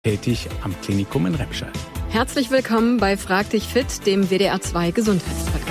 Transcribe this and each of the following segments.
tätig am Klinikum in Remscheid. Herzlich willkommen bei Frag dich fit, dem WDR 2 Gesundheitspodcast.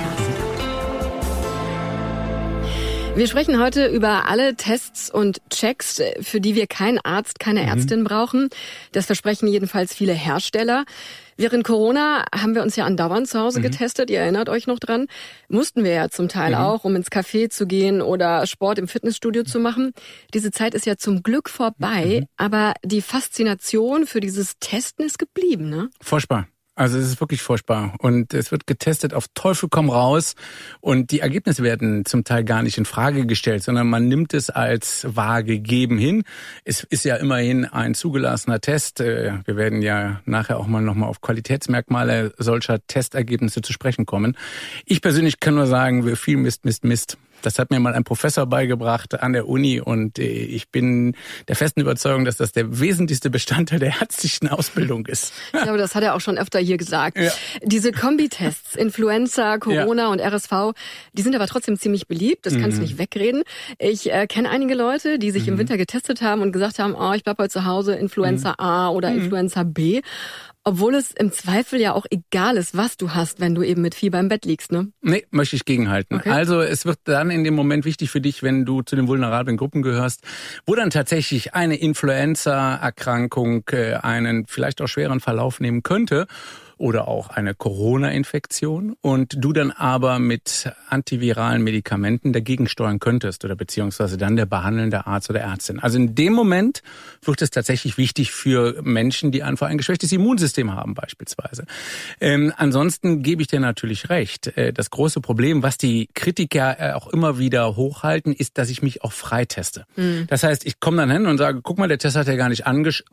Wir sprechen heute über alle Tests und Checks, für die wir keinen Arzt, keine Ärztin brauchen. Das versprechen jedenfalls viele Hersteller. Während Corona haben wir uns ja andauernd zu Hause getestet. Ihr erinnert euch noch dran. Mussten wir ja zum Teil auch, um ins Café zu gehen oder Sport im Fitnessstudio zu machen. Diese Zeit ist ja zum Glück vorbei, aber die Faszination für dieses Testen ist geblieben, ne? Furchtbar. Also es ist wirklich furchtbar und es wird getestet auf Teufel komm raus und die Ergebnisse werden zum Teil gar nicht in Frage gestellt, sondern man nimmt es als wahr gegeben hin. Es ist ja immerhin ein zugelassener Test. Wir werden ja nachher auch nochmal auf Qualitätsmerkmale solcher Testergebnisse zu sprechen kommen. Ich persönlich kann nur sagen, viel Mist. Das hat mir mal ein Professor beigebracht an der Uni und ich bin der festen Überzeugung, dass das der wesentlichste Bestandteil der ärztlichen Ausbildung ist. Ja, aber das hat er auch schon öfter hier gesagt. Ja. Diese Kombitests, Influenza, Corona und RSV, die sind aber trotzdem ziemlich beliebt, das kannst du nicht wegreden. Ich kenne einige Leute, die sich im Winter getestet haben und gesagt haben, ich bleib heute zu Hause, Influenza A oder Influenza B. Obwohl es im Zweifel ja auch egal ist, was du hast, wenn du eben mit Fieber im Bett liegst, ne? Nee, möchte ich gegenhalten. Okay. Also es wird dann in dem Moment wichtig für dich, wenn du zu den vulnerablen Gruppen gehörst, wo dann tatsächlich eine Influenza-Erkrankung einen vielleicht auch schweren Verlauf nehmen könnte oder auch eine Corona-Infektion und du dann aber mit antiviralen Medikamenten dagegen steuern könntest oder beziehungsweise dann der behandelnde Arzt oder Ärztin. Also in dem Moment wird es tatsächlich wichtig für Menschen, die einfach ein geschwächtes Immunsystem haben beispielsweise. Ansonsten gebe ich dir natürlich recht. Das große Problem, was die Kritiker auch immer wieder hochhalten, ist, dass ich mich auch freiteste. Das heißt, ich komme dann hin und sage, guck mal, der Test hat ja gar nicht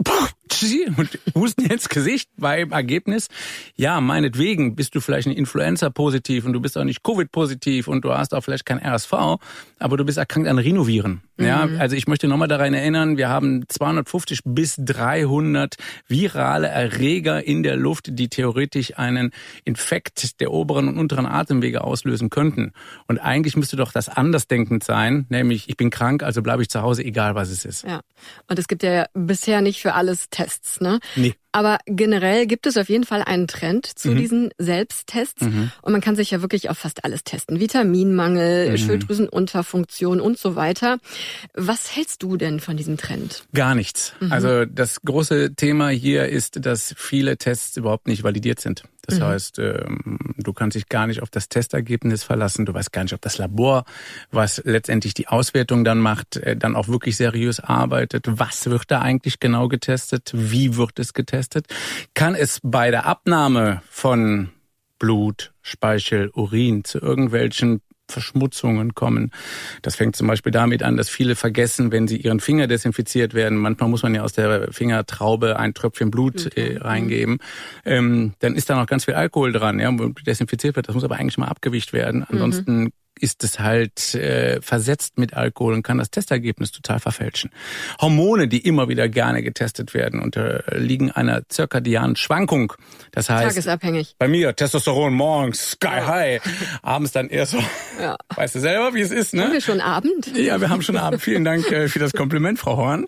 und husten ins Gesicht beim Ergebnis. Ja, meinetwegen bist du vielleicht ein Influenza-positiv und du bist auch nicht Covid-positiv und du hast auch vielleicht kein RSV, aber du bist erkrankt an Rhinoviren. Ja, also ich möchte nochmal daran erinnern, wir haben 250 bis 300 virale Erreger in der Luft, die theoretisch einen Infekt der oberen und unteren Atemwege auslösen könnten. Und eigentlich müsste doch das andersdenkend sein, nämlich ich bin krank, also bleibe ich zu Hause, egal was es ist. Ja, und es gibt ja bisher nicht für alles Tests, ne? Nee. Aber generell gibt es auf jeden Fall einen Trend zu diesen Selbsttests. Und man kann sich ja wirklich auf fast alles testen. Vitaminmangel, Schilddrüsenunterfunktion und so weiter. Was hältst du denn von diesem Trend? Gar nichts. Also das große Thema hier ist, dass viele Tests überhaupt nicht validiert sind. Das heißt, du kannst dich gar nicht auf das Testergebnis verlassen. Du weißt gar nicht, ob das Labor, was letztendlich die Auswertung dann macht, dann auch wirklich seriös arbeitet. Was wird da eigentlich genau getestet? Wie wird es getestet? Kann es bei der Abnahme von Blut, Speichel, Urin zu irgendwelchen Verschmutzungen kommen. Das fängt zum Beispiel damit an, dass viele vergessen, wenn sie ihren Finger desinfiziert werden. Manchmal muss man ja aus der Fingertraube ein Tröpfchen Blut reingeben. Dann ist da noch ganz viel Alkohol dran, ja, wo desinfiziert wird. Das muss aber eigentlich mal abgewischt werden. Ansonsten ist es halt versetzt mit Alkohol und kann das Testergebnis total verfälschen. Hormone, die immer wieder gerne getestet werden, unterliegen einer zirkadianen Schwankung. Das heißt, tagesabhängig. Bei mir Testosteron morgens sky high, abends dann eher so. Ja. Weißt du selber, wie es ist, ne? Haben wir schon Abend? Ja, wir haben schon Abend. Vielen Dank für das Kompliment, Frau Horn.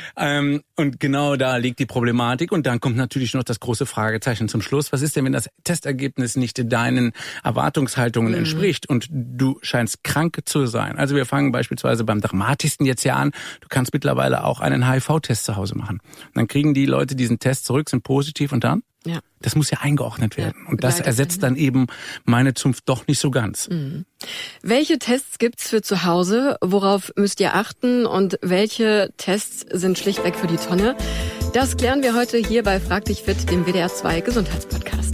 Und genau da liegt die Problematik. Und dann kommt natürlich noch das große Fragezeichen zum Schluss. Was ist denn, wenn das Testergebnis nicht deinen Erwartungshaltungen entspricht und du scheinst krank zu sein? Also wir fangen beispielsweise beim dramatischsten jetzt ja an. Du kannst mittlerweile auch einen HIV-Test zu Hause machen. Und dann kriegen die Leute diesen Test zurück, sind positiv und dann? Ja. Das muss ja eingeordnet werden. Ja, und das ersetzt dann eben meine Zunft doch nicht so ganz. Welche Tests gibt's für zu Hause? Worauf müsst ihr achten? Und welche Tests sind schlichtweg für die Tonne? Das klären wir heute hier bei Frag dich fit, dem WDR 2 Gesundheitspodcast.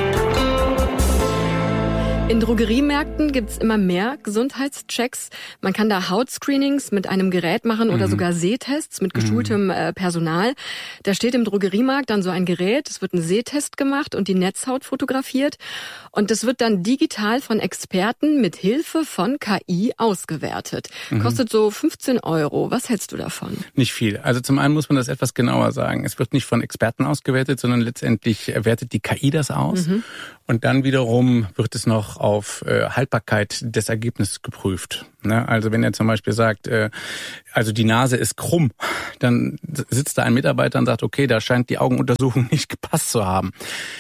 In Drogeriemärkten gibt's immer mehr Gesundheitschecks. Man kann da Hautscreenings mit einem Gerät machen oder sogar Sehtests mit geschultem Personal. Da steht im Drogeriemarkt dann so ein Gerät, es wird ein Sehtest gemacht und die Netzhaut fotografiert. Und das wird dann digital von Experten mit Hilfe von KI ausgewertet. Kostet so 15 €. Was hältst du davon? Nicht viel. Also zum einen muss man das etwas genauer sagen. Es wird nicht von Experten ausgewertet, sondern letztendlich wertet die KI das aus. Und dann wiederum wird es noch auch auf Haltbarkeit des Ergebnisses geprüft. Ne? Also wenn er zum Beispiel sagt, also die Nase ist krumm, dann sitzt da ein Mitarbeiter und sagt, okay, da scheint die Augenuntersuchung nicht gepasst zu haben.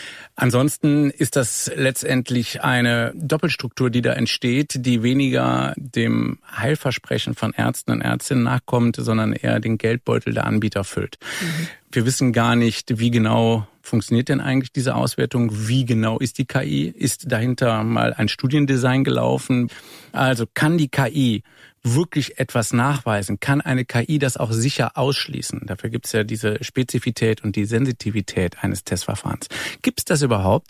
Ansonsten ist das letztendlich eine Doppelstruktur, die da entsteht, die weniger dem Heilversprechen von Ärzten und Ärztinnen nachkommt, sondern eher den Geldbeutel der Anbieter füllt. Mhm. Wir wissen gar nicht, wie genau funktioniert denn eigentlich diese Auswertung? Wie genau ist die KI? Ist dahinter mal ein Studiendesign gelaufen? Also kann die KI wirklich etwas nachweisen? Kann eine KI das auch sicher ausschließen? Dafür gibt es ja diese Spezifität und die Sensitivität eines Testverfahrens. Gibt es das überhaupt?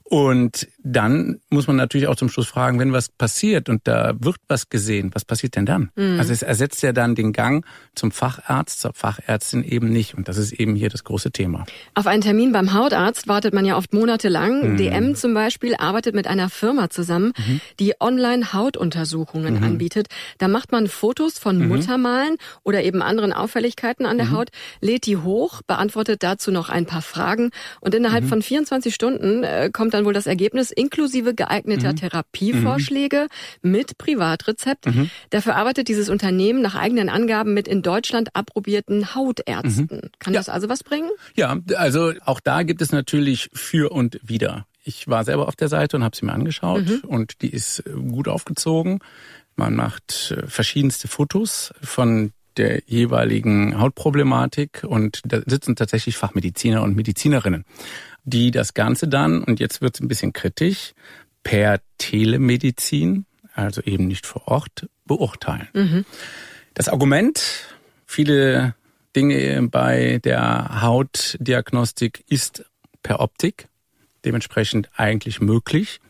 Und dann muss man natürlich auch zum Schluss fragen, wenn was passiert und da wird was gesehen, was passiert denn dann? Mhm. Also es ersetzt ja dann den Gang zum Facharzt, zur Fachärztin eben nicht. Und das ist eben hier das große Thema. Auf einen Termin beim Hautarzt wartet man ja oft monatelang. DM zum Beispiel arbeitet mit einer Firma zusammen, die Online-Hautuntersuchungen anbietet. Da macht man Fotos von Muttermalen oder eben anderen Auffälligkeiten an der Haut, lädt die hoch, beantwortet dazu noch ein paar Fragen und innerhalb von 24 Stunden kommt dann wohl das Ergebnis inklusive geeigneter Therapievorschläge mit Privatrezept. Dafür arbeitet dieses Unternehmen nach eigenen Angaben mit in Deutschland approbierten Hautärzten. Kann das also was bringen? Ja, also auch da gibt es natürlich für und wider. Ich war selber auf der Seite und habe sie mir angeschaut und die ist gut aufgezogen. Man macht verschiedenste Fotos von der jeweiligen Hautproblematik und da sitzen tatsächlich Fachmediziner und Medizinerinnen, die das Ganze dann, und jetzt wird es ein bisschen kritisch, per Telemedizin, also eben nicht vor Ort, beurteilen. Das Argument, viele Dinge bei der Hautdiagnostik ist per Optik, dementsprechend eigentlich möglich.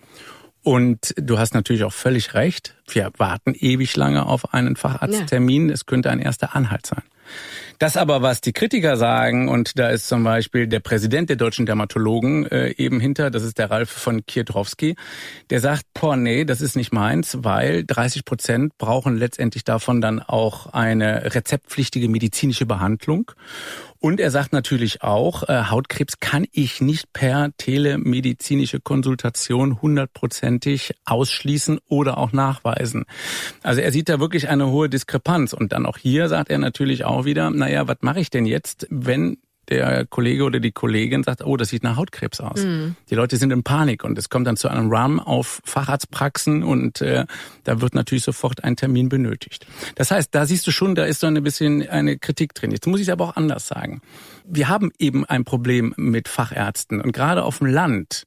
Und du hast natürlich auch völlig recht, wir warten ewig lange auf einen Facharzttermin, es könnte ein erster Anhalt sein. Das aber, was die Kritiker sagen, und da ist zum Beispiel der Präsident der Deutschen Dermatologen eben hinter, das ist der Ralf von Kietrowski, der sagt, nee, das ist nicht meins, weil 30% brauchen letztendlich davon dann auch eine rezeptpflichtige medizinische Behandlung. Und er sagt natürlich auch, Hautkrebs kann ich nicht per telemedizinische Konsultation 100%ig ausschließen oder auch nachweisen. Also er sieht da wirklich eine hohe Diskrepanz. Und dann auch hier sagt er natürlich auch wieder, naja, was mache ich denn jetzt, wenn der Kollege oder die Kollegin sagt, oh, das sieht nach Hautkrebs aus. Die Leute sind in Panik und es kommt dann zu einem Run auf Facharztpraxen und da wird natürlich sofort ein Termin benötigt. Das heißt, da siehst du schon, da ist so ein bisschen eine Kritik drin. Jetzt muss ich es aber auch anders sagen. Wir haben eben ein Problem mit Fachärzten und gerade auf dem Land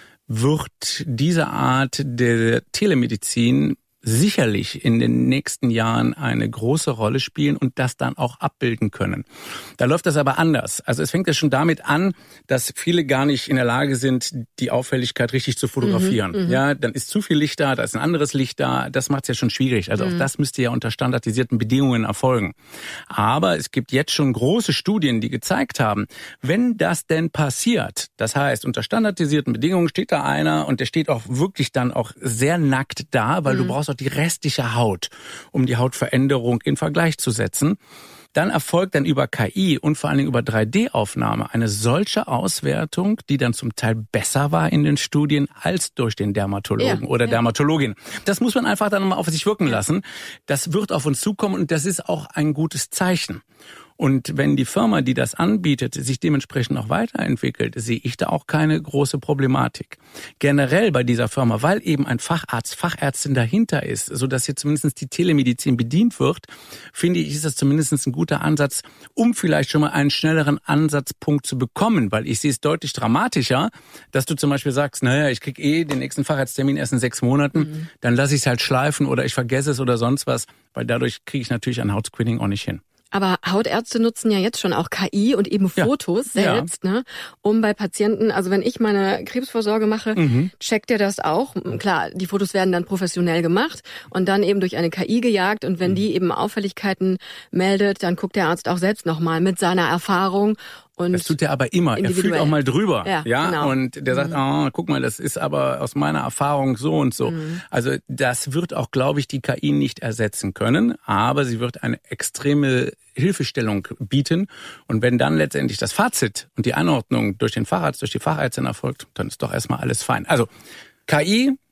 wird diese Art der Telemedizin sicherlich in den nächsten Jahren eine große Rolle spielen und das dann auch abbilden können. Da läuft das aber anders. Also es fängt ja schon damit an, dass viele gar nicht in der Lage sind, die Auffälligkeit richtig zu fotografieren. Ja, dann ist zu viel Licht da, da ist ein anderes Licht da. Das macht es ja schon schwierig. Also auch das müsste ja unter standardisierten Bedingungen erfolgen. Aber es gibt jetzt schon große Studien, die gezeigt haben, wenn das denn passiert, das heißt, unter standardisierten Bedingungen steht da einer und der steht auch wirklich dann auch sehr nackt da, weil du brauchst auch die restliche Haut, um die Hautveränderung in Vergleich zu setzen. Dann erfolgt dann über KI und vor allen Dingen über 3D-Aufnahme eine solche Auswertung, die dann zum Teil besser war in den Studien als durch den Dermatologen oder Dermatologin. Das muss man einfach dann mal auf sich wirken lassen. Das wird auf uns zukommen und das ist auch ein gutes Zeichen. Und wenn die Firma, die das anbietet, sich dementsprechend auch weiterentwickelt, sehe ich da auch keine große Problematik. Generell bei dieser Firma, weil eben ein Facharzt, Fachärztin dahinter ist, sodass hier zumindest die Telemedizin bedient wird, finde ich, ist das zumindest ein guter Ansatz, um vielleicht schon mal einen schnelleren Ansatzpunkt zu bekommen, weil ich sehe es deutlich dramatischer, dass du zum Beispiel sagst, naja, ich kriege den nächsten Facharzttermin erst in 6 Monaten, dann lasse ich es halt schleifen oder ich vergesse es oder sonst was, weil dadurch kriege ich natürlich ein Hautscreening auch nicht hin. Aber Hautärzte nutzen ja jetzt schon auch KI und eben Fotos selbst, ne, um bei Patienten, also wenn ich meine Krebsvorsorge mache, checkt der das auch. Klar, die Fotos werden dann professionell gemacht und dann eben durch eine KI gejagt und wenn die eben Auffälligkeiten meldet, dann guckt der Arzt auch selbst nochmal mit seiner Erfahrung. Und das tut er aber immer. Er fühlt auch mal drüber. Ja, genau. Und der sagt, guck mal, das ist aber aus meiner Erfahrung so und so. Also das wird auch, glaube ich, die KI nicht ersetzen können, aber sie wird eine extreme Hilfestellung bieten. Und wenn dann letztendlich das Fazit und die Einordnung durch den Facharzt, durch die Fachärztin erfolgt, dann ist doch erstmal alles fein. Also KI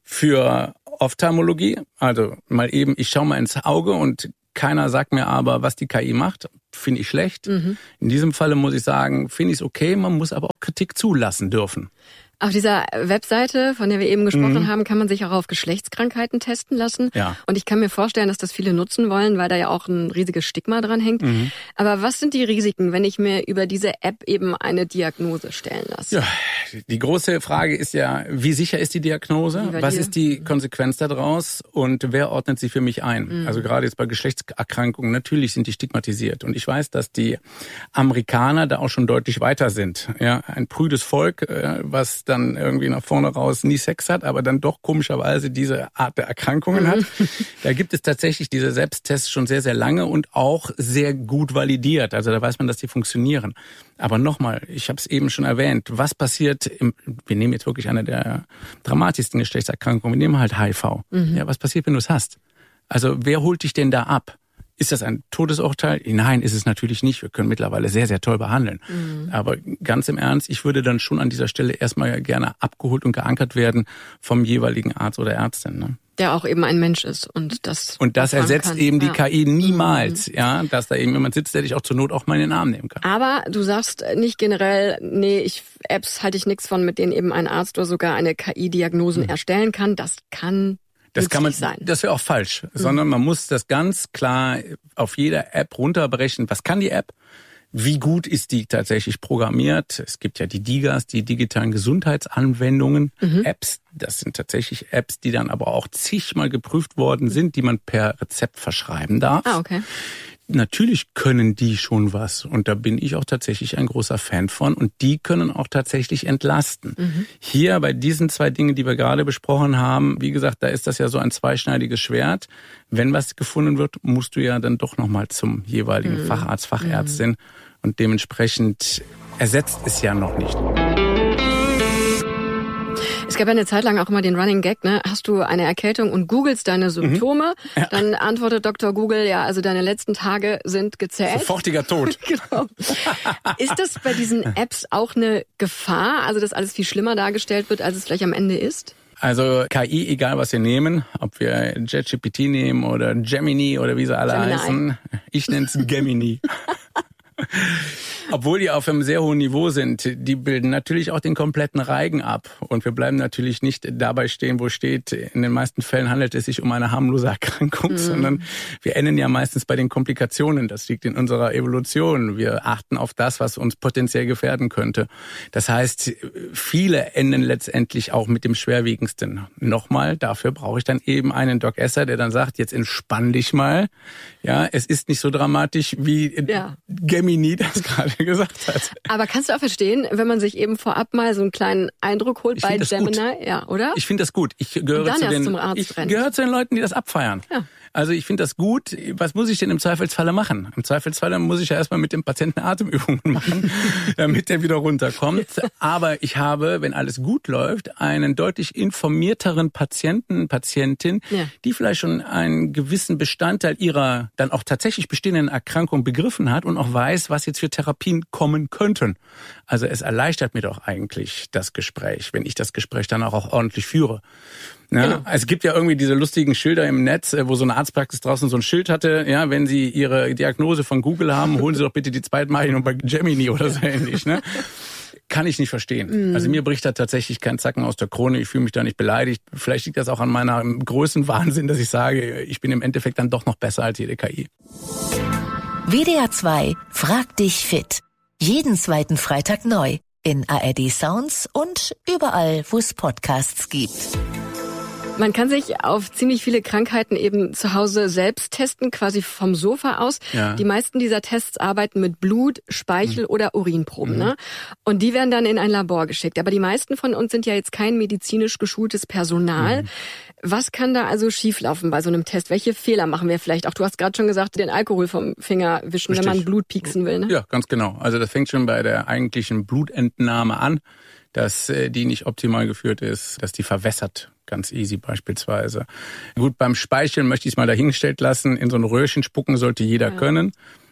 Für Ophthalmologie, also mal eben, ich schaue mal ins Auge und keiner sagt mir aber, was die KI macht, finde ich schlecht. In diesem Falle muss ich sagen, finde ich es okay, man muss aber auch Kritik zulassen dürfen. Auf dieser Webseite, von der wir eben gesprochen haben, kann man sich auch auf Geschlechtskrankheiten testen lassen. Ja. Und ich kann mir vorstellen, dass das viele nutzen wollen, weil da ja auch ein riesiges Stigma dran hängt. Aber was sind die Risiken, wenn ich mir über diese App eben eine Diagnose stellen lasse? Ja, die große Frage ist ja, wie sicher ist die Diagnose? Was ist die Konsequenz daraus? Und wer ordnet sie für mich ein? Also gerade jetzt bei Geschlechtserkrankungen, natürlich sind die stigmatisiert. Und ich weiß, dass die Amerikaner da auch schon deutlich weiter sind. Ja, ein prüdes Volk, was dann irgendwie nach vorne raus nie Sex hat, aber dann doch komischerweise diese Art der Erkrankungen hat. Da gibt es tatsächlich diese Selbsttests schon sehr, sehr lange und auch sehr gut validiert. Also da weiß man, dass die funktionieren. Aber nochmal, ich habe es eben schon erwähnt, was passiert, wir nehmen jetzt wirklich eine der dramatischsten Geschlechtserkrankungen, wir nehmen halt HIV. Ja, was passiert, wenn du es hast? Also wer holt dich denn da ab? Ist das ein Todesurteil? Nein, ist es natürlich nicht. Wir können mittlerweile sehr, sehr toll behandeln. Aber ganz im Ernst, ich würde dann schon an dieser Stelle erstmal gerne abgeholt und geankert werden vom jeweiligen Arzt oder Ärztin. Ne? Der auch eben ein Mensch ist und das. Und das ersetzt eben die KI niemals, ja, dass da eben jemand sitzt, der dich auch zur Not auch mal in den Arm nehmen kann. Aber du sagst nicht generell, nee, Apps halte ich nichts von, mit denen eben ein Arzt oder sogar eine KI Diagnosen erstellen kann. Das kann sein. Das wäre auch falsch, sondern man muss das ganz klar auf jeder App runterbrechen. Was kann die App? Wie gut ist die tatsächlich programmiert? Es gibt ja die DIGAs, die digitalen Gesundheitsanwendungen, Apps. Das sind tatsächlich Apps, die dann aber auch zigmal geprüft worden sind, die man per Rezept verschreiben darf. Ah, okay. Natürlich können die schon was und da bin ich auch tatsächlich ein großer Fan von und die können auch tatsächlich entlasten. Hier bei diesen zwei Dingen, die wir gerade besprochen haben, wie gesagt, da ist das ja so ein zweischneidiges Schwert. Wenn was gefunden wird, musst du ja dann doch nochmal zum jeweiligen Facharzt, Fachärztin und dementsprechend ersetzt es ja noch nicht. Es gab ja eine Zeit lang auch immer den Running Gag, ne? Hast du eine Erkältung und googelst deine Symptome, dann antwortet Dr. Google, ja, also deine letzten Tage sind gezählt. Sofortiger Tod. Genau. Ist das bei diesen Apps auch eine Gefahr, also dass alles viel schlimmer dargestellt wird, als es vielleicht am Ende ist? Also KI, egal was wir nehmen, ob wir ChatGPT nehmen oder Gemini oder wie sie alle heißen, ich nenne es Gemini. Obwohl die auf einem sehr hohen Niveau sind, die bilden natürlich auch den kompletten Reigen ab. Und wir bleiben natürlich nicht dabei stehen, wo steht, in den meisten Fällen handelt es sich um eine harmlose Erkrankung, sondern wir enden ja meistens bei den Komplikationen. Das liegt in unserer Evolution. Wir achten auf das, was uns potenziell gefährden könnte. Das heißt, viele enden letztendlich auch mit dem Schwerwiegendsten. Nochmal, dafür brauche ich dann eben einen Doc Esser, der dann sagt, jetzt entspann dich mal. Ja, es ist nicht so dramatisch, wie Gemini das gerade gesagt hat. Aber kannst du auch verstehen, wenn man sich eben vorab mal so einen kleinen Eindruck holt bei Gemini, ja, oder? Ich finde das gut. Ich gehöre zu den Leuten, die das abfeiern. Ja. Also ich finde das gut. Was muss ich denn im Zweifelsfalle machen? Im Zweifelsfalle muss ich ja erstmal mit dem Patienten Atemübungen machen, damit der wieder runterkommt. Aber ich habe, wenn alles gut läuft, einen deutlich informierteren Patientin, die vielleicht schon einen gewissen Bestandteil ihrer dann auch tatsächlich bestehenden Erkrankung begriffen hat und auch weiß, was jetzt für Therapien kommen könnten. Also es erleichtert mir doch eigentlich das Gespräch, wenn ich das Gespräch dann auch ordentlich führe. Ja, genau. Es gibt ja irgendwie diese lustigen Schilder im Netz, wo so eine Arztpraxis draußen so ein Schild hatte, ja, wenn Sie Ihre Diagnose von Google haben, holen Sie doch bitte die Zweitmachung bei Gemini oder so ähnlich, ne? Kann ich nicht verstehen. Also mir bricht da tatsächlich kein Zacken aus der Krone, ich fühle mich da nicht beleidigt. Vielleicht liegt das auch an meiner Größenwahnsinn, dass ich sage, ich bin im Endeffekt dann doch noch besser als jede KI. WDR 2 fragt dich fit. Jeden zweiten Freitag neu in ARD Sounds und überall, wo es Podcasts gibt. Man kann sich auf ziemlich viele Krankheiten eben zu Hause selbst testen, quasi vom Sofa aus. Ja. Die meisten dieser Tests arbeiten mit Blut, Speichel oder Urinproben. Ne? Und die werden dann in ein Labor geschickt. Aber die meisten von uns sind ja jetzt kein medizinisch geschultes Personal. Was kann da also schieflaufen bei so einem Test? Welche Fehler machen wir vielleicht auch? Du hast gerade schon gesagt, den Alkohol vom Finger wischen, wenn man Blut pieksen will. Ne? Ja, ganz genau. Also das fängt schon bei der eigentlichen Blutentnahme an, dass die nicht optimal geführt ist, dass die verwässert. Ganz easy beispielsweise. Gut, beim Speicheln möchte ich es mal dahingestellt lassen. In so ein Röhrchen spucken sollte jeder können.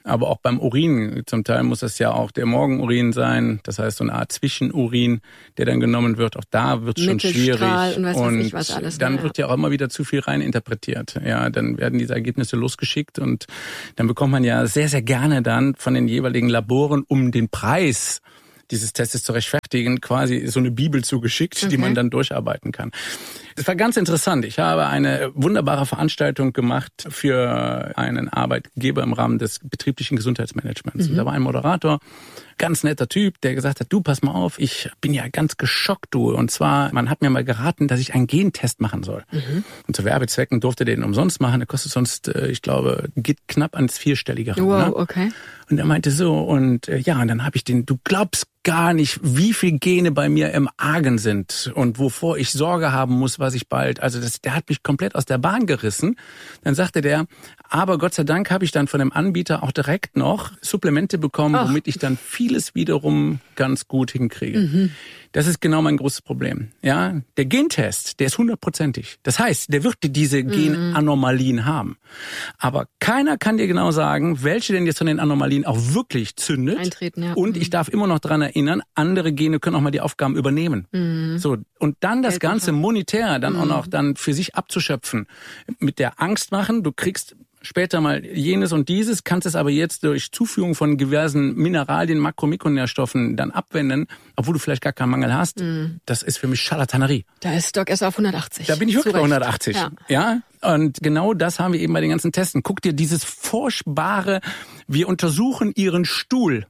Aber auch beim Urin, zum Teil muss das ja auch der Morgenurin sein. Das heißt, so eine Art Zwischenurin, der dann genommen wird. Auch da wird es schon schwierig. Und weiß nicht, was alles. Dann wird ja auch immer wieder zu viel rein interpretiert. Ja, dann werden diese Ergebnisse losgeschickt und dann bekommt man ja sehr, sehr gerne dann von den jeweiligen Laboren um den Preis dieses Testes zu rechtfertigen, quasi so eine Bibel zugeschickt, die man dann durcharbeiten kann. Es war ganz interessant. Ich habe eine wunderbare Veranstaltung gemacht für einen Arbeitgeber im Rahmen des betrieblichen Gesundheitsmanagements. Und da war ein Moderator, ganz netter Typ, der gesagt hat, du, pass mal auf, ich bin ja ganz geschockt, du. Und zwar, man hat mir mal geraten, dass ich einen Gentest machen soll. Und zu Werbezwecken durfte der den umsonst machen. Der kostet sonst, ich glaube, geht knapp ans Vierstellige ran. Wow, okay. Und er meinte so, und dann habe ich du glaubst gar nicht, wie viel Gene bei mir im Argen sind und wovor ich Sorge haben muss, was ich bald, der hat mich komplett aus der Bahn gerissen. Dann sagte der, aber Gott sei Dank habe ich dann von dem Anbieter auch direkt noch Supplemente bekommen, womit ich dann vieles wiederum ganz gut hinkriege. Das ist genau mein großes Problem. Ja, der Gentest, der ist 100%ig. Das heißt, der wird diese Genanomalien haben. Aber keiner kann dir genau sagen, welche denn jetzt von den Anomalien auch wirklich zündet. Eintreten, ja. Und ich darf immer noch daran erinnern, andere Gene können auch mal die Aufgaben übernehmen. So, und dann das Ganze monetär dann auch noch dann für sich abzuschöpfen. Mit der Angst machen, du kriegst später mal jenes und dieses, kannst es aber jetzt durch Zuführung von diversen Mineralien, Makro-Mikronährstoffen dann abwenden, obwohl du vielleicht gar keinen Mangel hast. Das ist für mich Scharlatanerie. Da ist Doc erst auf 180. Da bin ich wirklich bei 180. Ja. Und genau das haben wir eben bei den ganzen Testen. Guck dir dieses furchtbare, wir untersuchen ihren Stuhl.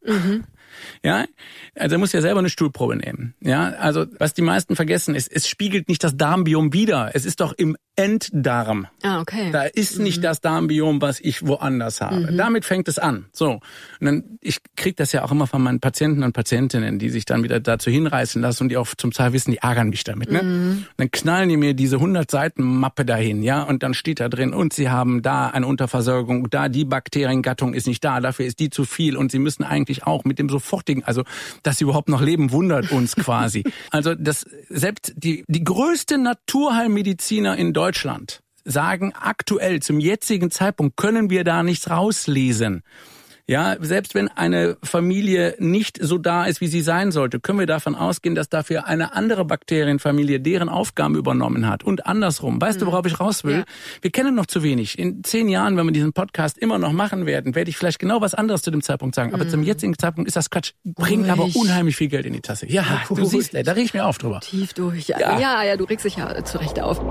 Ja, also er muss ja selber eine Stuhlprobe nehmen. Ja, also was die meisten vergessen ist, es spiegelt nicht das Darmbiom wider. Es ist doch im Enddarm. Ah, okay. Da ist nicht das Darmbiom, was ich woanders habe. Damit fängt es an. So. Und dann, ich krieg das ja auch immer von meinen Patienten und Patientinnen, die sich dann wieder dazu hinreißen lassen und die auch zum Teil wissen, die ärgern mich damit, ne? Und dann knallen die mir diese 100 Seiten Mappe dahin, ja? Und dann steht da drin, und sie haben da eine Unterversorgung, da die Bakteriengattung ist nicht da, dafür ist die zu viel und sie müssen eigentlich auch mit dem sofortigen, also, dass sie überhaupt noch leben, wundert uns quasi. Also, selbst die größte Naturheilmediziner in Deutschland sagen aktuell, zum jetzigen Zeitpunkt können wir da nichts rauslesen. Ja, selbst wenn eine Familie nicht so da ist, wie sie sein sollte, können wir davon ausgehen, dass dafür eine andere Bakterienfamilie deren Aufgaben übernommen hat und andersrum. Weißt du, worauf ich raus will? Ja. Wir kennen noch zu wenig. In 10 Jahren, wenn wir diesen Podcast immer noch machen werden, werde ich vielleicht genau was anderes zu dem Zeitpunkt sagen. Aber zum jetzigen Zeitpunkt ist das Quatsch. Bringt aber unheimlich viel Geld in die Tasse. Ja, du siehst, da reg ich mir auf drüber. Tief durch. Ja, du regst dich ja zu Recht auf.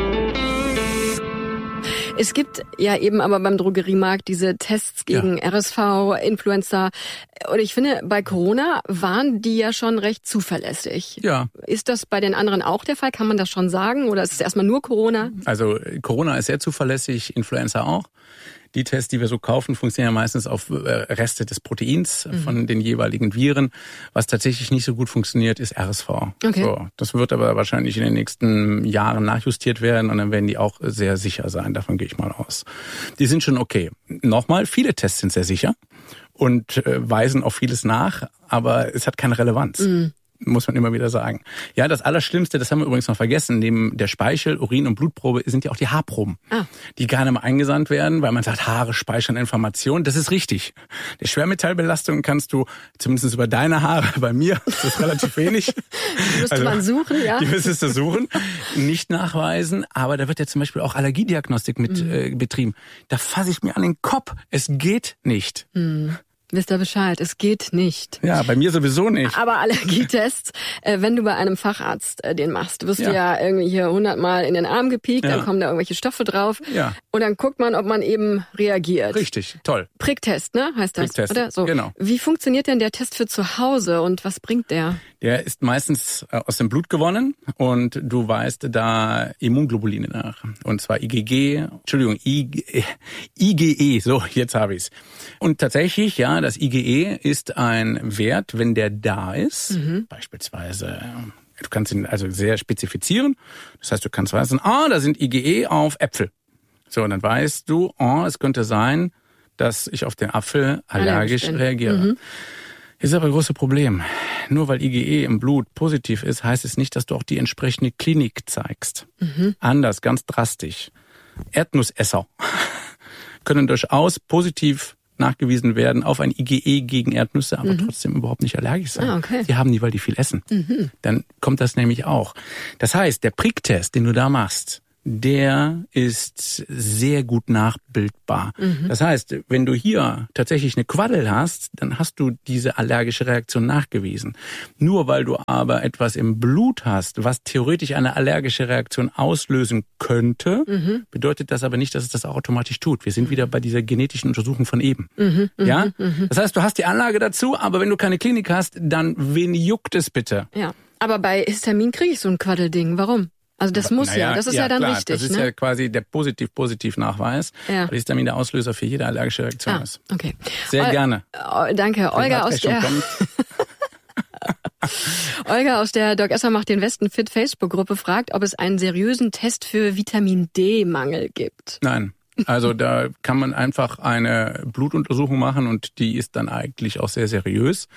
Es gibt ja eben aber beim Drogeriemarkt diese Tests gegen RSV, Influenza. Und ich finde, bei Corona waren die ja schon recht zuverlässig. Ja. Ist das bei den anderen auch der Fall? Kann man das schon sagen? Oder ist es erstmal nur Corona? Also Corona ist sehr zuverlässig, Influenza auch. Die Tests, die wir so kaufen, funktionieren ja meistens auf Reste des Proteins von den jeweiligen Viren. Was tatsächlich nicht so gut funktioniert, ist RSV. Okay. So, das wird aber wahrscheinlich in den nächsten Jahren nachjustiert werden und dann werden die auch sehr sicher sein. Davon gehe ich mal aus. Die sind schon okay. Nochmal, viele Tests sind sehr sicher und weisen auf vieles nach, aber es hat keine Relevanz. Muss man immer wieder sagen. Ja, das Allerschlimmste, das haben wir übrigens noch vergessen, neben der Speichel-, Urin- und Blutprobe sind ja auch die Haarproben, die gerne mal eingesandt werden, weil man sagt, Haare speichern Informationen. Das ist richtig. Die Schwermetallbelastung kannst du, zumindest über deine Haare, bei mir, das ist relativ wenig. Die müsste man suchen, ja. Die müsstest du suchen, nicht nachweisen. Aber da wird ja zum Beispiel auch Allergiediagnostik mit betrieben. Da fasse ich mir an den Kopf. Es geht nicht. Wisst ihr Bescheid, es geht nicht. Ja, bei mir sowieso nicht. Aber Allergietests, wenn du bei einem Facharzt den machst, wirst du ja irgendwie hier 100-mal in den Arm gepiekt, dann kommen da irgendwelche Stoffe drauf und dann guckt man, ob man eben reagiert. Richtig, toll. Pricktest, ne, heißt das, Pricktest, oder? So. Genau. Wie funktioniert denn der Test für zu Hause und was bringt der? Der ist meistens aus dem Blut gewonnen und du weist da Immunglobuline nach. Und zwar IgE, so, jetzt habe ich's. Und tatsächlich, ja, das IgE ist ein Wert, wenn der da ist, beispielsweise, du kannst ihn also sehr spezifizieren. Das heißt, du kannst wissen, da sind IgE auf Äpfel. So, und dann weißt du, es könnte sein, dass ich auf den Apfel allergisch reagiere. Ist aber ein großes Problem. Nur weil IgE im Blut positiv ist, heißt es nicht, dass du auch die entsprechende Klinik zeigst. Anders, ganz drastisch. Erdnussesser können durchaus positiv nachgewiesen werden auf ein IgE gegen Erdnüsse, aber trotzdem überhaupt nicht allergisch sein. Okay. Die haben die, weil die viel essen. Dann kommt das nämlich auch. Das heißt, der Pricktest, den du da machst, der ist sehr gut nachbildbar. Das heißt, wenn du hier tatsächlich eine Quaddel hast, dann hast du diese allergische Reaktion nachgewiesen. Nur weil du aber etwas im Blut hast, was theoretisch eine allergische Reaktion auslösen könnte, bedeutet das aber nicht, dass es das auch automatisch tut. Wir sind wieder bei dieser genetischen Untersuchung von eben. Ja? Das heißt, du hast die Anlage dazu, aber wenn du keine Klinik hast, dann wen juckt es bitte? Ja, aber bei Histamin kriege ich so ein Quaddelding. Warum? Also das muss das ist ja dann klar, richtig. Das ist ne? ja quasi der Positiv-Nachweis, weil Histamin der Auslöser für jede allergische Reaktion ist. Okay. Sehr gerne. Danke, Olga aus der Olga aus der Doc Esser macht den Westen fit Facebook-Gruppe fragt, ob es einen seriösen Test für Vitamin D-Mangel gibt. Nein. Also da kann man einfach eine Blutuntersuchung machen und die ist dann eigentlich auch sehr seriös.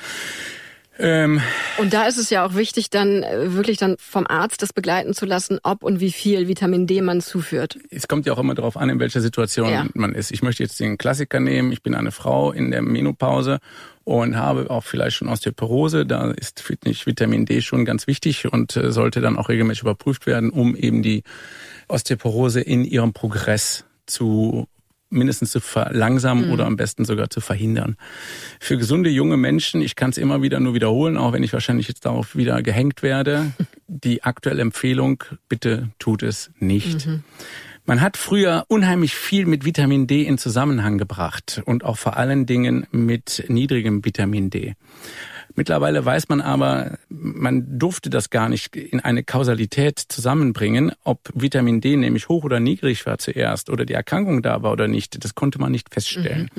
Und da ist es ja auch wichtig, dann wirklich dann vom Arzt das begleiten zu lassen, ob und wie viel Vitamin D man zuführt. Es kommt ja auch immer darauf an, in welcher Situation man ist. Ich möchte jetzt den Klassiker nehmen. Ich bin eine Frau in der Menopause und habe auch vielleicht schon Osteoporose. Da ist Vitamin D schon ganz wichtig und sollte dann auch regelmäßig überprüft werden, um eben die Osteoporose in ihrem Progress mindestens zu verlangsamen oder am besten sogar zu verhindern. Für gesunde junge Menschen, ich kann es immer wieder nur wiederholen, auch wenn ich wahrscheinlich jetzt darauf wieder gehängt werde, die aktuelle Empfehlung, bitte tut es nicht. Man hat früher unheimlich viel mit Vitamin D in Zusammenhang gebracht und auch vor allen Dingen mit niedrigem Vitamin D. Mittlerweile weiß man aber, man durfte das gar nicht in eine Kausalität zusammenbringen, ob Vitamin D nämlich hoch oder niedrig war zuerst oder die Erkrankung da war oder nicht. Das konnte man nicht feststellen.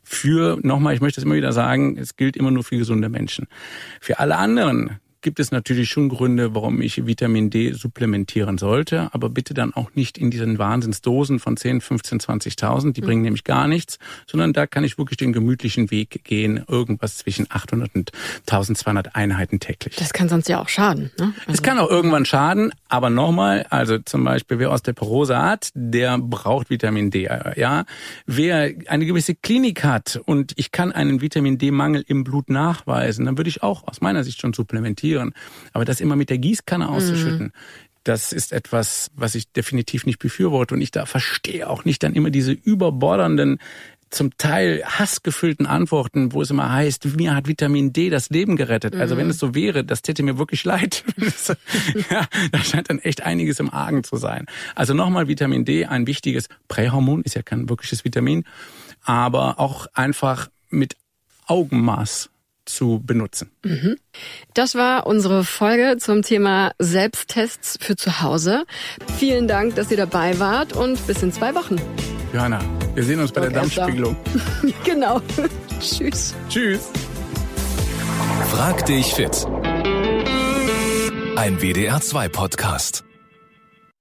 Ich möchte es immer wieder sagen, es gilt immer nur für gesunde Menschen. Für alle anderen gibt es natürlich schon Gründe, warum ich Vitamin D supplementieren sollte, aber bitte dann auch nicht in diesen Wahnsinnsdosen von 10, 15, 20.000, die bringen nämlich gar nichts, sondern da kann ich wirklich den gemütlichen Weg gehen, irgendwas zwischen 800 und 1200 Einheiten täglich. Das kann sonst ja auch schaden, ne? Es kann auch irgendwann schaden, aber nochmal, also zum Beispiel, wer Osteoporose hat, der braucht Vitamin D, ja. Wer eine gewisse Klinik hat und ich kann einen Vitamin D-Mangel im Blut nachweisen, dann würde ich auch aus meiner Sicht schon supplementieren. Aber das immer mit der Gießkanne auszuschütten, das ist etwas, was ich definitiv nicht befürworte. Und ich da verstehe auch nicht dann immer diese überbordernden, zum Teil hassgefüllten Antworten, wo es immer heißt, mir hat Vitamin D das Leben gerettet. Also wenn es so wäre, das täte mir wirklich leid. Ja, da scheint dann echt einiges im Argen zu sein. Also nochmal Vitamin D, ein wichtiges Prähormon, ist ja kein wirkliches Vitamin, aber auch einfach mit Augenmaß zu benutzen. Das war unsere Folge zum Thema Selbsttests für zu Hause. Vielen Dank, dass ihr dabei wart und bis in 2 Wochen. Johanna, wir sehen uns bei der Darmspiegelung. Genau. Tschüss. Tschüss. Frag dich fit. Ein WDR 2 Podcast.